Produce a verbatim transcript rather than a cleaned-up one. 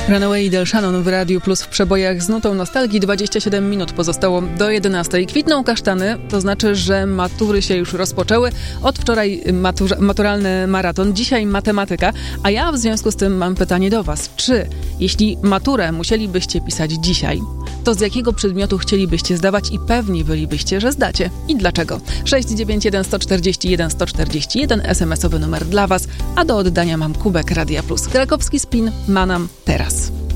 Runaway i Del Shannon w Radiu Plus w przebojach z nutą nostalgii. dwadzieścia siedem minut pozostało do jedenastej. Kwitną kasztany, to znaczy, że matury się już rozpoczęły. Od wczoraj matur- maturalny maraton, dzisiaj matematyka. A ja w związku z tym mam pytanie do was. Czy jeśli maturę musielibyście pisać dzisiaj, to z jakiego przedmiotu chcielibyście zdawać i pewni bylibyście, że zdacie? I dlaczego? sześć dziewięć jeden sto czterdzieści jeden sto czterdzieści jeden es em esowy numer dla was, a do oddania mam kubek Radia Plus. Krakowski Spin ma nam teraz.